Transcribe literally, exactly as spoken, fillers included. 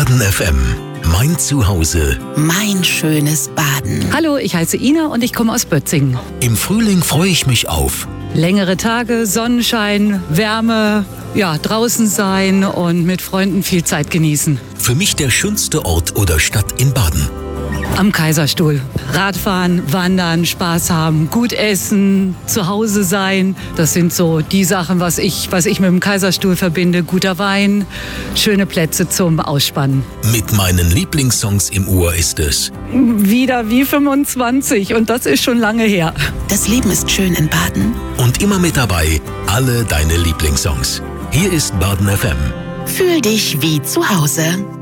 Baden F M. Mein Zuhause. Mein schönes Baden. Hallo, ich heiße Ina und ich komme aus Bötzingen. Im Frühling freue ich mich auf längere Tage, Sonnenschein, Wärme, ja, draußen sein und mit Freunden viel Zeit genießen. Für mich der schönste Ort oder Stadt in Baden. Am Kaiserstuhl. Radfahren, wandern, Spaß haben, gut essen, zu Hause sein. Das sind so die Sachen, was ich, was ich mit dem Kaiserstuhl verbinde. Guter Wein, schöne Plätze zum Ausspannen. Mit meinen Lieblingssongs im Ohr ist es Wieder wie fünfundzwanzig und das ist schon lange her. Das Leben ist schön in Baden. Und immer mit dabei alle deine Lieblingssongs. Hier ist Baden F M. Fühl dich wie zu Hause.